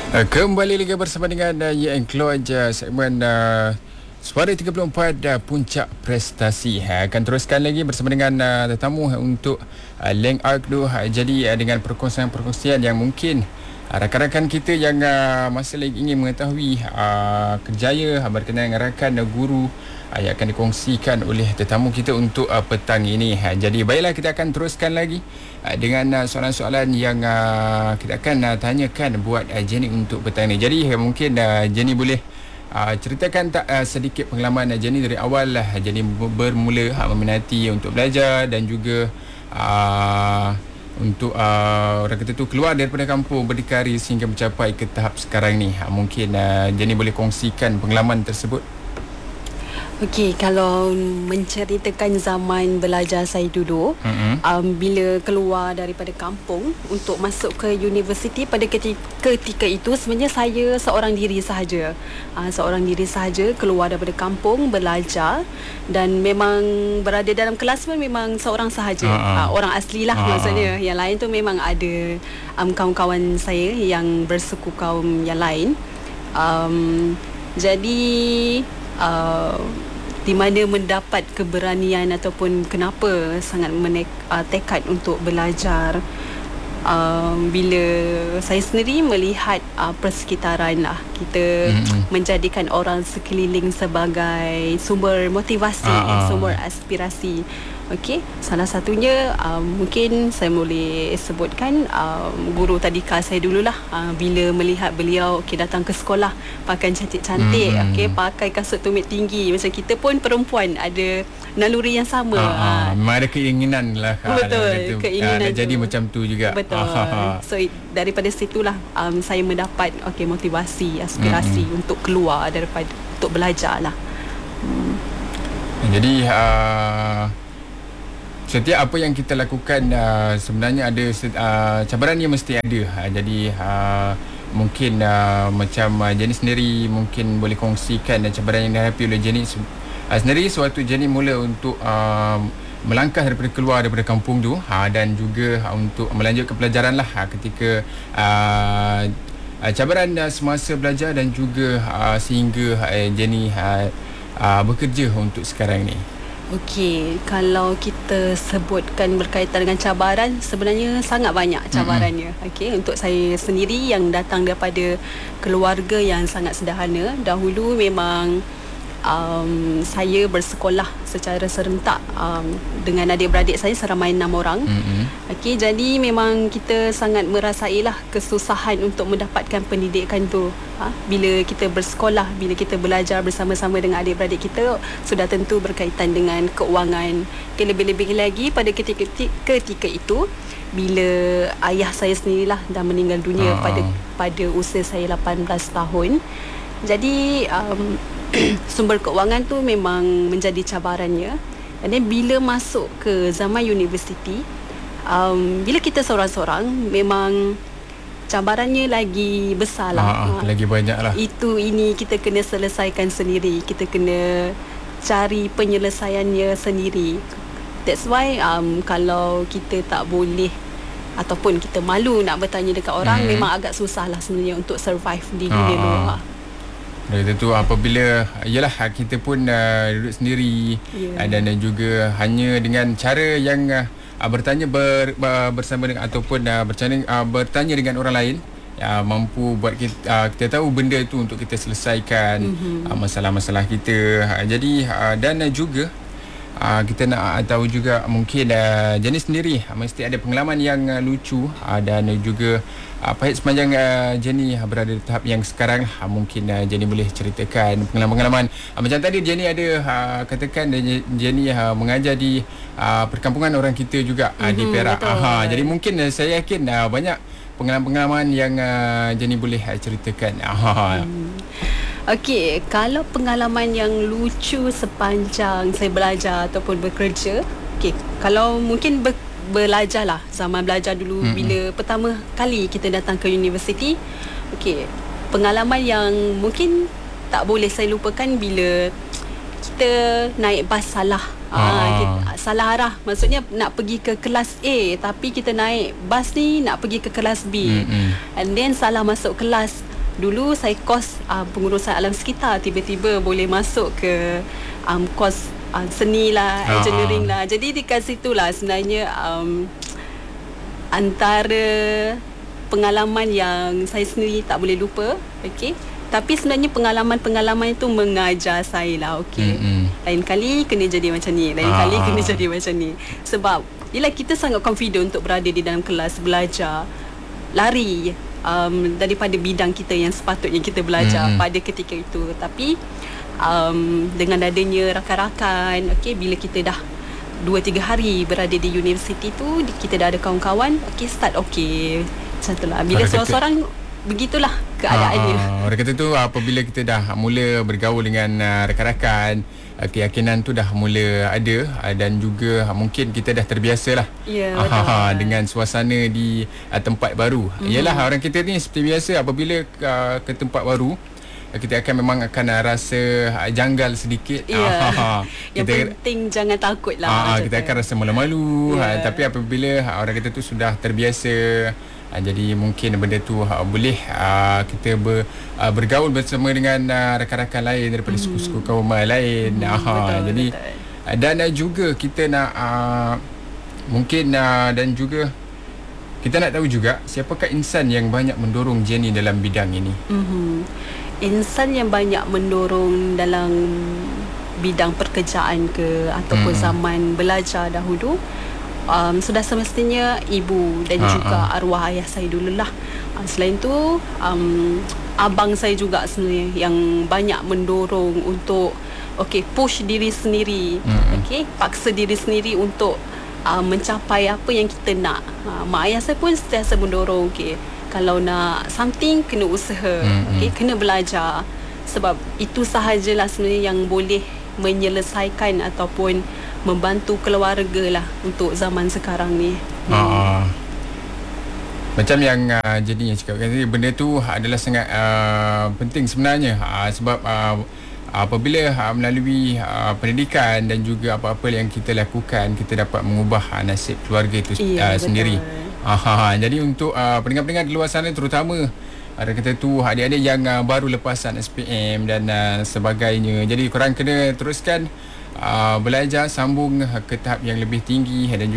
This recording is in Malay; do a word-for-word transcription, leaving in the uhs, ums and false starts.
Uh, Kembali lagi bersama dengan uh, Ye Encloj uh, segmen uh, Suara tiga puluh empat uh, Puncak Prestasi. uh, Akan teruskan lagi bersama dengan uh, tetamu uh, untuk uh, Leng Arc tu. uh, Jadi uh, dengan perkongsian-perkongsian yang mungkin uh, rakan-rakan kita yang uh, masih lagi ingin mengetahui uh, kerjaya uh, berkenaan dengan rakan uh, guru uh, yang akan dikongsikan oleh tetamu kita untuk uh, petang ini. uh, Jadi baiklah, kita akan teruskan lagi uh, dengan uh, soalan-soalan yang uh, kita akan uh, tanyakan buat uh, Jenny untuk petang ini. Jadi uh, mungkin uh, Jenny boleh Uh, ceritakan tak uh, sedikit pengalaman uh, Jenny dari awal lah Jenny bermula uh, meminati untuk belajar dan juga uh, untuk uh, orang kata tu keluar daripada kampung berdikari sehingga mencapai ke tahap sekarang ni. uh, Mungkin uh, Jenny boleh kongsikan pengalaman tersebut. Okey, kalau menceritakan zaman belajar saya dulu, mm-hmm. um, bila keluar daripada kampung untuk masuk ke universiti, pada ketika, ketika itu sebenarnya saya seorang diri sahaja. Uh, seorang diri sahaja keluar daripada kampung belajar dan memang berada dalam kelas pun memang seorang sahaja. Uh-huh. Uh, orang asli lah uh-huh. maksudnya. Yang lain tu memang ada um, kawan-kawan saya yang bersuku kaum yang lain. Um, jadi... Uh, di mana mendapat keberanian ataupun kenapa sangat menek, uh, tekad untuk belajar uh, bila saya sendiri melihat uh, persekitaran lah, kita mm-hmm. menjadikan orang sekeliling sebagai sumber motivasi, uh-huh. sumber aspirasi. Okey, salah satunya um, mungkin saya boleh sebutkan um, guru tadika saya dululah. Uh, bila melihat beliau okay, datang ke sekolah pakai cantik-cantik, hmm. okey, pakai kasut tumit tinggi, macam kita pun perempuan ada naluri yang sama. Ha, ha. Uh, memang ada keinginan lah. Betul, ha, keinginan ha, nak tu. jadi macam tu juga. Betul. Ha, ha. So daripada situlah um, saya mendapat okey motivasi, aspirasi hmm. untuk keluar daripada untuk belajar lah. Hmm. Jadi uh, setiap apa yang kita lakukan uh, sebenarnya ada uh, cabaran yang mesti ada. Uh, jadi uh, mungkin uh, macam uh, Jenny sendiri mungkin boleh kongsikan uh, cabaran yang dihadapi oleh Jenny uh, sendiri sewaktu Jenny mula untuk uh, melangkah daripada keluar daripada kampung tu, uh, dan juga uh, untuk melanjutkan pelajaran lah uh, ketika uh, uh, cabaran uh, semasa belajar dan juga uh, sehingga uh, Jenny uh, uh, bekerja untuk sekarang ni. Okey, kalau kita sebutkan berkaitan dengan cabaran, sebenarnya sangat banyak cabarannya. Mm-hmm. Okey, untuk saya sendiri yang datang daripada keluarga yang sangat sederhana, dahulu memang um, saya bersekolah secara serentak um, dengan adik-beradik saya seramai enam orang. Mm-hmm. Okey, jadi memang kita sangat merasailah kesusahan untuk mendapatkan pendidikan tu. Ha? Bila kita bersekolah, bila kita belajar bersama-sama dengan adik-beradik kita, sudah tentu berkaitan dengan keuangan. Okay, lebih-lebih lagi pada ketika, ketika itu, bila ayah saya sendirilah dah meninggal dunia uh. pada pada usia saya lapan belas tahun. Jadi um, sumber keuangan tu memang menjadi cabarannya. Dan bila masuk ke zaman universiti, um, bila kita seorang-seorang, memang cabarannya lagi besar lah. Ha, lagi banyak lah. Itu ini kita kena selesaikan sendiri. Kita kena cari penyelesaiannya sendiri. That's why um, kalau kita tak boleh ataupun kita malu nak bertanya dekat orang, hmm. memang agak susah lah sebenarnya untuk survive di dunia ha, luar. Dan tentu apabila ialah kita pun uh, duduk sendiri, yeah. uh, dan juga hanya dengan cara yang uh, bertanya ber, ber, bersama dengan ataupun uh, bertanya, uh, bertanya dengan orang lain, uh, mampu buat kita, uh, kita tahu benda itu untuk kita selesaikan mm-hmm. uh, masalah-masalah kita. Uh, jadi uh, dan uh, juga uh, kita nak uh, tahu juga mungkin uh, Jenny sendiri uh, mesti ada pengalaman yang uh, lucu uh, dan uh, juga uh, pahit sepanjang uh, Jenny uh, berada di tahap yang sekarang. uh, Mungkin uh, Jenny boleh ceritakan pengalaman-pengalaman uh, macam tadi Jenny ada uh, katakan Jenny uh, mengajar di uh, perkampungan orang kita juga uh, mm-hmm, di Perak. uh, Jadi mungkin uh, saya yakin uh, banyak pengalaman-pengalaman yang uh, Jenny boleh uh, ceritakan. uh. hmm. Okey, kalau pengalaman yang lucu sepanjang saya belajar ataupun bekerja, okey, kalau mungkin ber, belajar lah, zaman belajar dulu, mm-hmm. bila pertama kali kita datang ke universiti, okey, pengalaman yang mungkin tak boleh saya lupakan bila kita naik bas salah. Ah, kita, salah arah. Maksudnya nak pergi ke kelas A, tapi kita naik bas ni nak pergi ke kelas B. Mm-hmm. And then salah masuk kelas. Dulu saya kos uh, pengurusan alam sekitar, tiba-tiba boleh masuk ke um, kos uh, seni lah, Ah. engineering lah. Jadi dekat situ lah sebenarnya um, antara pengalaman yang saya sendiri tak boleh lupa. Okey. Tapi sebenarnya pengalaman-pengalaman itu mengajar saya lah. Okey. Mm-mm. Lain kali kena jadi macam ni, lain Ah. kali kena jadi macam ni. Sebab yelah, kita sangat confident untuk berada di dalam kelas belajar, lari um, daripada bidang kita yang sepatutnya kita belajar Mm-mm. pada ketika itu. Tapi um, dengan adanya rakan-rakan, okey, bila kita dah dua tiga hari berada di universiti tu, kita dah ada kawan-kawan, okey, start okey. Macam tu lah. Bila Orang kata- seorang-seorang, begitulah keadaannya. Ah, orang kata tu apabila kita dah mula bergaul dengan uh, rakan-rakan, uh, keyakinan tu dah mula ada, uh, dan juga uh, mungkin kita dah terbiasa lah Ya, ah, betul. dengan suasana di uh, tempat baru. Mm-hmm. Yalah, orang kita ni seperti biasa apabila uh, ke tempat baru, uh, kita akan memang akan uh, rasa uh, janggal sedikit. Ya. Ah, Yang kita penting jangan takut lah. Ah, macam kita tu. akan rasa malu-malu. Ya. Ha, tapi apabila ha, orang kata tu sudah terbiasa, ha, jadi mungkin benda tu ha, boleh ha, kita ber, ha, bergaul bersama dengan ha, rakan-rakan lain daripada Hmm. suku-suku kaum lain. Hmm, Ha, betul, jadi betul. ha, dan ha, juga kita nak ha, mungkin ha, dan juga kita nak tahu juga siapakah insan yang banyak mendorong Jenny dalam bidang ini. Mm-hmm. Insan yang banyak mendorong dalam bidang pekerjaan ke ataupun Mm. zaman belajar dahulu, um, sudah semestinya ibu dan Ha, juga ha. arwah ayah saya dululah. Uh, selain tu um, abang saya juga sebenarnya yang banyak mendorong untuk okey, push diri sendiri, Mm-mm. okey, paksa diri sendiri untuk uh, mencapai apa yang kita nak. Uh, mak ayah saya pun sentiasa mendorong, okey, kalau nak something kena usaha, Mm-mm. okey, kena belajar. Sebab itu sahajalah sebenarnya yang boleh menyelesaikan ataupun membantu keluarga lah untuk zaman sekarang ni. Ha. Macam yang uh, jadinya cakap tadi, benda tu adalah sangat uh, penting sebenarnya, uh, sebab uh, apabila uh, melalui uh, pendidikan dan juga apa-apa yang kita lakukan, kita dapat mengubah uh, nasib keluarga itu Ya, uh, betul. sendiri. Aha, jadi untuk uh, pendengar-pendengar di luar sana, terutama ada kata tu adik-adik yang uh, baru lepasan S P M dan uh, sebagainya, jadi korang kena teruskan uh, belajar, sambung uh, ke tahap yang lebih tinggi dan